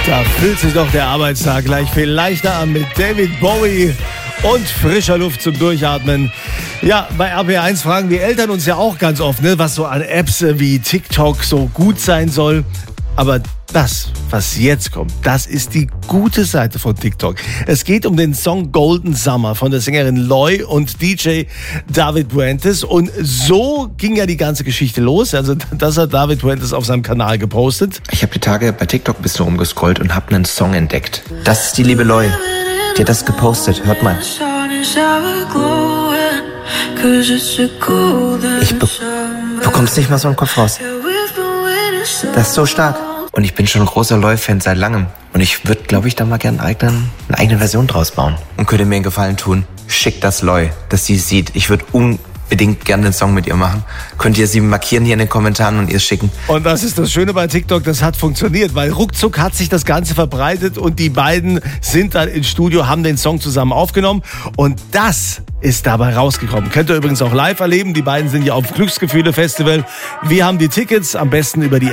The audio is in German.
Da fühlt sich doch der Arbeitstag gleich viel leichter an mit David Bowie und frischer Luft zum Durchatmen. Ja, bei RPR1 fragen die Eltern uns ja auch ganz oft, ne, was so an Apps wie TikTok so gut sein soll. Aber das, was jetzt kommt, das ist die gute Seite von TikTok. Es geht um den Song Golden Summer von der Sängerin Loy und DJ David Fuentes. Und so ging ja die ganze Geschichte los. Also das hat David Fuentes auf seinem Kanal gepostet. Ich habe die Tage bei TikTok ein bisschen rumgescrollt und habe einen Song entdeckt. Das ist die liebe Loy. Die hat das gepostet. Hört mal. Ich bekomm's nicht mal so im Kopf raus. Das ist so stark. Und ich bin schon ein großer Loy-Fan seit langem. Und ich würde, glaube ich, da mal gerne eine eigene Version draus bauen. Und könnte mir einen Gefallen tun. Schickt das Loy, dass sie es sieht. Ich würde unbedingt gerne einen Song mit ihr machen. Könnt ihr sie markieren hier in den Kommentaren und ihr es schicken. Und das ist das Schöne bei TikTok, das hat funktioniert, weil ruckzuck hat sich das Ganze verbreitet und die beiden sind dann ins Studio, haben den Song zusammen aufgenommen und das ist dabei rausgekommen. Könnt ihr übrigens auch live erleben, die beiden sind ja auf Glücksgefühle Festival. Wir haben die Tickets, am besten über die